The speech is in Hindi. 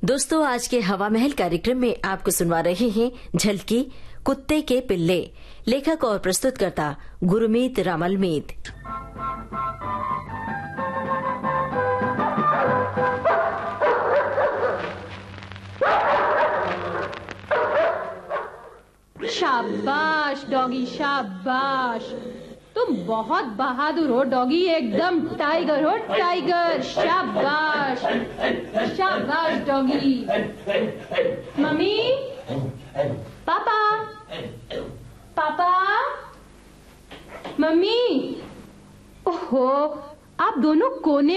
दोस्तों, आज के हवा महल कार्यक्रम में आपको सुनवा रहे हैं झलकी कुत्ते के पिल्ले। लेखक और प्रस्तुतकर्ता गुरमीत रामलमीत। शाबाश डॉगी, शाबाश। तुम बहुत बहादुर हो डॉगी, एकदम टाइगर हो टाइगर। शाबाश शाबाश डॉगी। मम्मी, पापा, पापा, मम्मी। ओहो, आप दोनों कोने